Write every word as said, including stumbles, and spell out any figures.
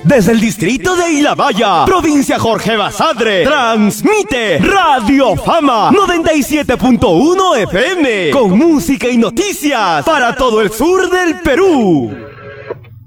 Desde el distrito de Ilabaya, provincia Jorge Basadre, transmite Radio Fama noventa y siete punto uno F M, con música y noticias para todo el sur del Perú.